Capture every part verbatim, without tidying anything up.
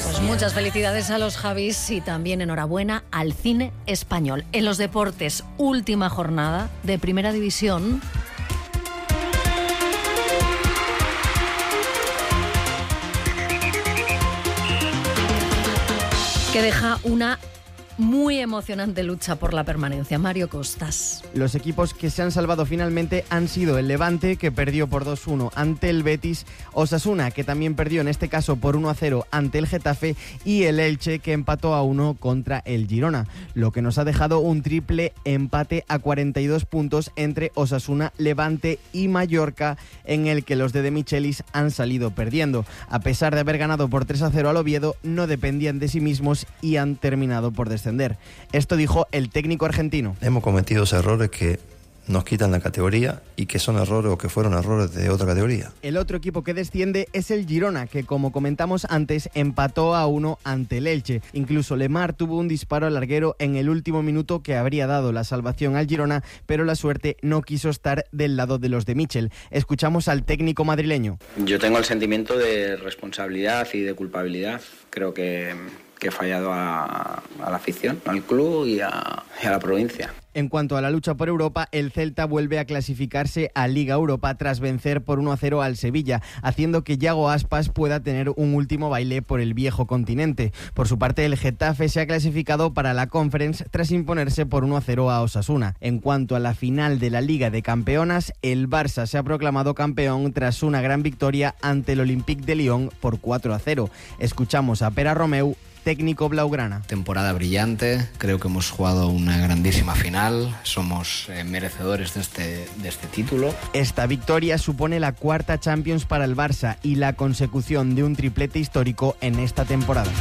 Pues muchas felicidades a los Javis y también enhorabuena al cine español. En los deportes, última jornada de Primera División. Que deja una muy emocionante lucha por la permanencia. Mario Costas. Los equipos que se han salvado finalmente han sido el Levante, que perdió por dos uno ante el Betis, Osasuna, que también perdió en este caso por uno a cero ante el Getafe, y el Elche, que empató a uno contra el Girona, lo que nos ha dejado un triple empate a cuarenta y dos puntos entre Osasuna, Levante y Mallorca, en el que los de De Michelis han salido perdiendo. A pesar de haber ganado por tres a cero al Oviedo, no dependían de sí mismos y han terminado por descender. Esto dijo el técnico argentino. Hemos cometido errores que nos quitan la categoría y que son errores o que fueron errores de otra categoría. El otro equipo que desciende es el Girona, que como comentamos antes empató a uno ante el Elche. Incluso Lemar tuvo un disparo al larguero en el último minuto que habría dado la salvación al Girona, pero la suerte no quiso estar del lado de los de Michel. Escuchamos al técnico madrileño. Yo tengo el sentimiento de responsabilidad y de culpabilidad. Creo que... que he fallado a, a la afición, al club y a, y a la provincia. En cuanto a la lucha por Europa, el Celta vuelve a clasificarse a Liga Europa tras vencer por uno a cero al Sevilla, haciendo que Yago Aspas pueda tener un último baile por el viejo continente. Por su parte, el Getafe se ha clasificado para la Conference tras imponerse por uno a cero a Osasuna. En cuanto a la final de la Liga de Campeonas, el Barça se ha proclamado campeón tras una gran victoria ante el Olympique de Lyon por cuatro a cero. Escuchamos a Pere Romeu, técnico blaugrana. Temporada brillante, creo que hemos jugado una grandísima final, somos eh, merecedores de este, de este título. Esta victoria supone la cuarta Champions para el Barça y la consecución de un triplete histórico en esta temporada.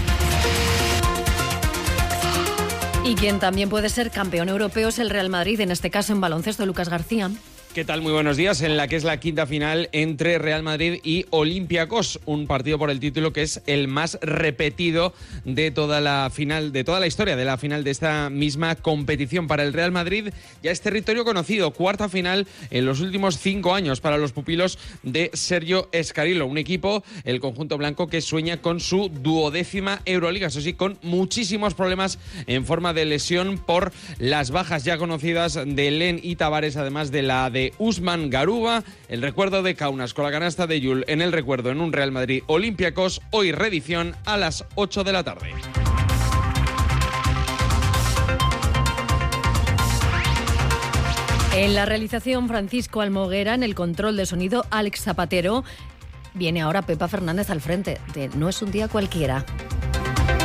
Y quien también puede ser campeón europeo es el Real Madrid, en este caso en baloncesto, Lucas García. ¿Qué tal? Muy buenos días. En la que es la quinta final entre Real Madrid y Olympiacos, un partido por el título que es el más repetido de toda la final, de toda la historia de la final de esta misma competición. Para el Real Madrid ya es territorio conocido, cuarta final en los últimos cinco años para los pupilos de Sergio Escarilo, un equipo, el conjunto blanco, que sueña con su duodécima Euroliga, eso sí, con muchísimos problemas en forma de lesión por las bajas ya conocidas de Len y Tavares, además de la de Usman Garuba. El recuerdo de Kaunas con la canasta de Yul en el recuerdo en un Real Madrid Olympiacos, hoy reedición a las ocho de la tarde. En la realización, Francisco Almoguera, en el control de sonido, Alex Zapatero. Viene ahora Pepa Fernández al frente de No es un día cualquiera.